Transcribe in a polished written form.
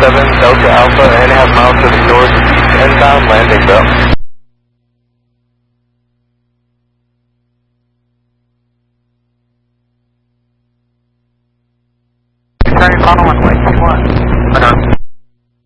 7 Delta Alpha, and a half miles to the northeast, inbound landing bell. Turn following way 21.